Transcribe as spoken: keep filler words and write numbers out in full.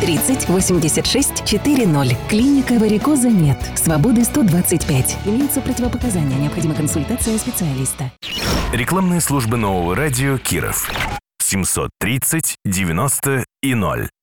тридцать восемьдесят шесть сорок. Клиника варикоза нет. Свободы сто двадцать пять. Имеются противопоказания. Необходима консультация специалиста. Рекламные службы Нового радио Киров. семьсот тридцать девяносто и ноль.